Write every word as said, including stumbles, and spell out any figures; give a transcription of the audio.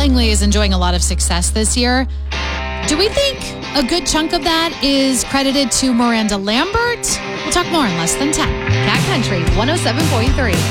Langley is enjoying a lot of success this year. Do we think a good chunk of that is credited to Miranda Lambert? We'll talk more in less than ten. Cat Country one oh seven point three.